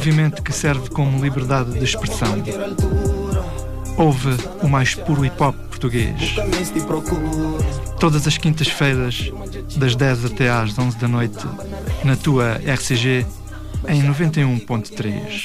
movimento que serve como liberdade de expressão. Ouve o mais puro hip-hop português. Todas as quintas-feiras, das 10 até às 11 da noite, na tua RCG, em 91.3.